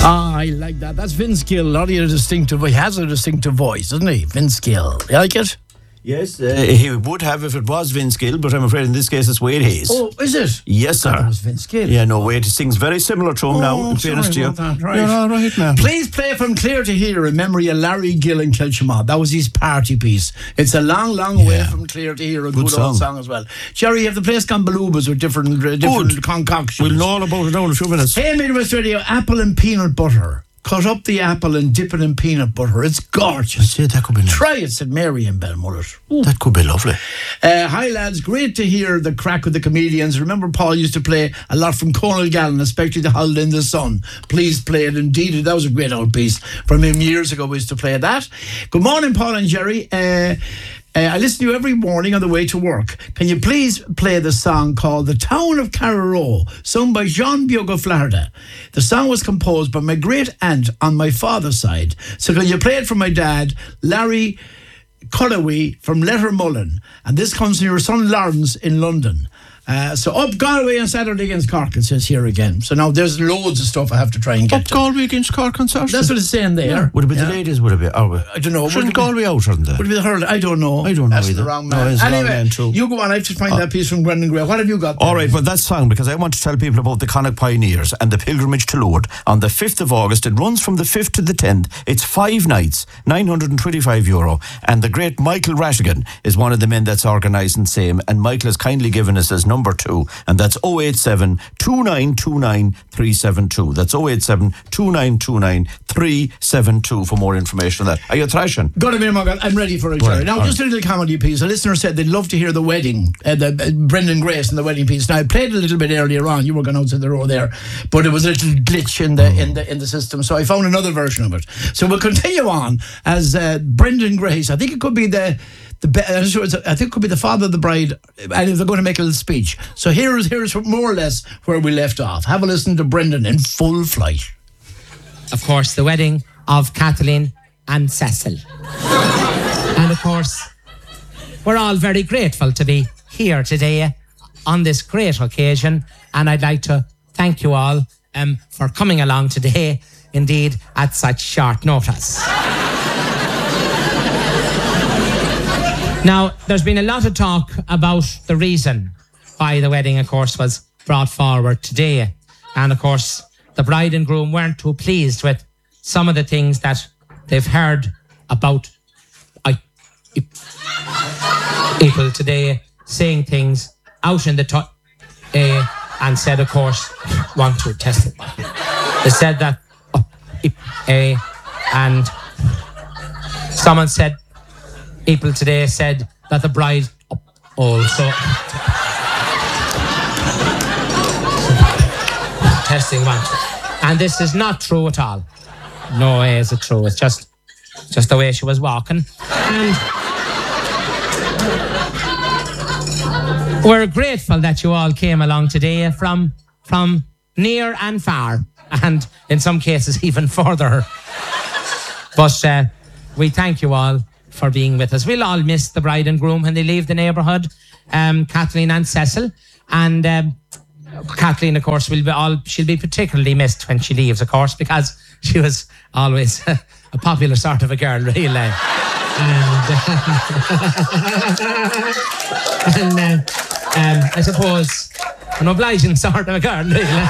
I like that. That's Vince Gill. He has a distinctive voice, doesn't he? Vince Gill. You like it? Yes, he would have if it was Vince Gill, but I'm afraid in this case it's Wade Hayes. Oh, is it? Yes, sir. That was Vince Gill. Yeah, no, Wade sings very similar to him now, in fairness to you. That, right. You're all right, man. Please play From Clear to Here in memory of Larry Gill and Kilchimod. That was his party piece. It's a long, long way from Clear to Here. A good old song as well. Jerry, you have the place gone balubas with different concoctions. We'll know all about it now in a few minutes. Hey, Midwest Radio, apple and peanut butter. Cut up the apple and dip it in peanut butter. It's gorgeous. Yeah, that could be nice. Try it, said Mary in Belmullet. That could be lovely. Hi, lads. Great to hear the crack with the comedians. Remember, Paul used to play a lot from Conal Gallen, especially The Holiday in the Sun. Please play it. Indeed, that was a great old piece from him years ago. We used to play that. Good morning, Paul and Jerry. I listen to you every morning on the way to work. Can you please play the song called The Town of Carraroe, sung by Jean Bioga Flaherty? The song was composed by my great aunt on my father's side. So can you play it for my dad, Larry Culloway from Lettermullen? And this comes from your son Lawrence in London. So up Galway on Saturday against Cork, it says here again. So now there's loads of stuff I have to try and get up to. Galway against Cork on Saturday? That's what it's saying there. Yeah. Would it be the ladies? Would it be? I don't know. Shouldn't Galway out, shouldn't they? Would it be the hurl? I don't know. That's either. The wrong man. No, anyway, you go on. I have to find that piece from Brendan Gray. What have you got there? All right, well, that song, because I want to tell people about the Connacht Pioneers and the pilgrimage to Lourdes on the 5th of August. It runs from the 5th to the 10th. It's 5 nights, €925. And the great Michael Rattigan is one of the men that's organising same. And Michael has kindly given us his number 2. And that's 087 2929 372. That's 087 2929 372 for more information on that. Are you thrashing? Got a minute, Morgan. I'm ready for it, Jerry. Right, now, just a little comedy piece. A listener said they'd love to hear the wedding, Brendan Grace and the wedding piece. Now, I played a little bit earlier on. You were going outside the row there, but it was a little glitch in the system, so I found another version of it. So we'll continue on as Brendan Grace. I think it could be I think it could be the father of the bride, and they're going to make a little speech. So here's more or less where we left off. Have a listen to Brendan in full flight. Of course, the wedding of Kathleen and Cecil. And of course, we're all very grateful to be here today on this great occasion, and I'd like to thank you all for coming along today, indeed, at such short notice. Now, there's been a lot of talk about the reason why the wedding, of course, was brought forward today. And, of course, the bride and groom weren't too pleased with some of the things that they've heard about people today saying things out in the and said, of course, want to test it. They said that and someone said, people today said that the bride also testing one. And this is not true at all. No way is it true. It's just the way she was walking. And we're grateful that you all came along today from near and far, and in some cases even further. But we thank you all for being with us. We'll all miss the bride and groom when they leave the neighbourhood, Kathleen and Cecil. And Kathleen, of course, she'll be particularly missed when she leaves, of course, because she was always a popular sort of a girl, really. And I suppose an obliging sort of a girl, really.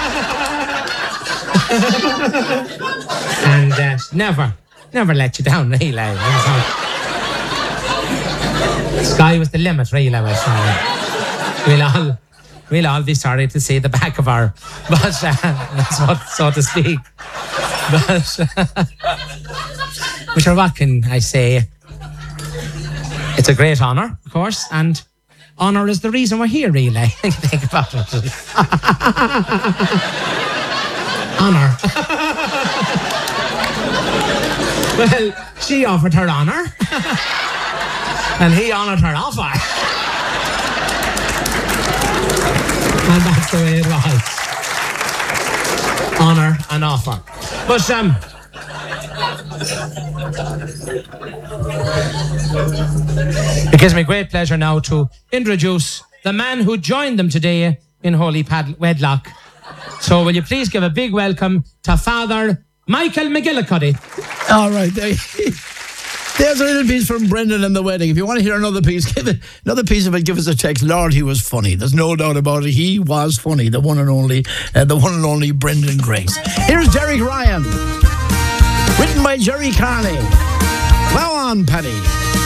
And never let you down, really. The sky was the limit, really. We'll all be sorry to see the back of her, but so to speak. But what can I say? It's a great honour, of course, and honour is the reason we're here, really. Think about it. Honour. Well, she offered her honour, and he honoured her offer. And that's the way it was. Honour and offer. But it gives me great pleasure now to introduce the man who joined them today in holy wedlock, So will you please give a big welcome to Father Michael McGillicuddy. All right. There's a little piece from Brendan and the Wedding. If you want to hear another piece, give us a text. Lord, he was funny. There's no doubt about it. He was funny. The one and only Brendan Grace. Here's Derek Ryan, written by Jerry Carney. Go on, Paddy.